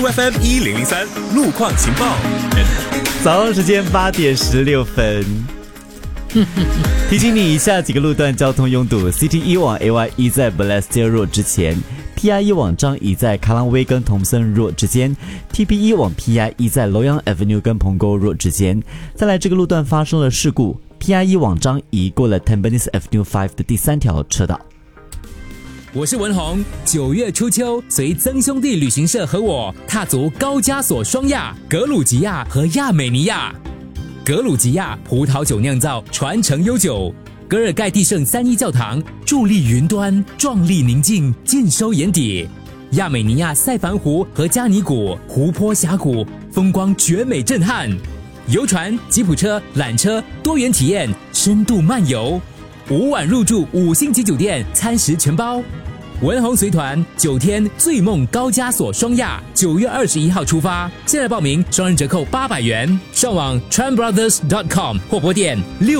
FM1003 路况情报。 早上时间8点16分。提醒你以下几个路段交通拥堵 ：CT1 往 AY1 在 Balestier Road 之前 ，PI1 往张仪在卡朗威跟同森 Road 之间 ，TP1 往 PI1 在楼阳 Avenue 跟蓬沟 Road 之间。再来，这个路段发生了事故 ，PI1 往张仪过了 Tampines Avenue 5的第3条车道。 我是文宏，9月初秋，随曾兄弟旅行社和我踏足高加索双亚、格鲁吉亚和亚美尼亚。格鲁吉亚葡萄酒酿造传承悠久，格尔盖蒂圣3一教堂伫立云端，壮丽宁静，尽收眼底。亚美尼亚塞凡湖和加尼谷湖泊峡谷风光绝美震撼，游船、吉普车、缆车多元体验，深度漫游，5晚入住5星级酒店，餐食全包。文宏随团9天醉梦高加索双亚，9月21号出发，现在报名双人折扣800元，上网 tranbrothers.com 或拨电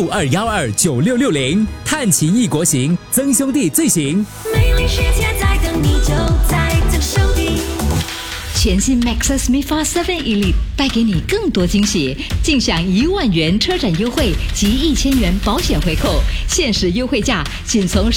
62129660，探奇异国行，曾兄弟最行。 美丽世界在等你，就在曾兄弟。全新 Maxus MIFA 7 Elite 带给你更多惊喜，尽享1万元车展优惠及1000元保险回扣，限时优惠价仅从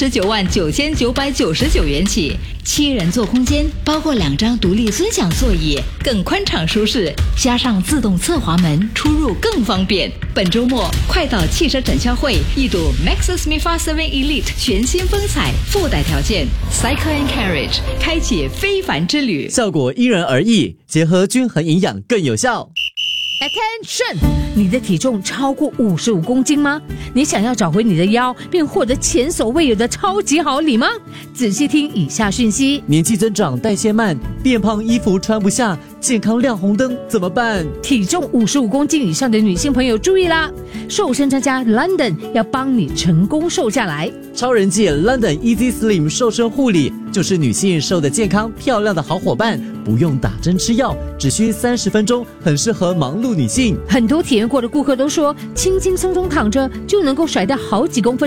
199999元起。7人座空间包括2张独立尊享座椅，更宽敞舒适，加上自动侧滑门，出入更方便。本周末快到汽车展销会一睹 Maxus MIFA 7 Elite 全新风采，附带条件 Cycle and Carriage 开启非凡之旅， 效果因人而异，结合均衡营养更有效。 Attention！ 你的体重超过55公斤吗？你想要找回你的腰，并获得前所未有的超级好礼吗？仔细听以下讯息： 年纪增长，代谢慢，变胖，衣服穿不下，健康亮红灯，怎么办？ 体重55公斤以上的女性朋友注意啦！瘦身专家 London 要帮你成功瘦下来。 超人气 London Easy Slim 瘦身护理就是女性瘦得健康漂亮的好伙伴，不用打针吃药，只需30分钟，很适合忙碌女性。 很多体验过的顾客都说，轻轻松松躺着就能够甩掉好几公分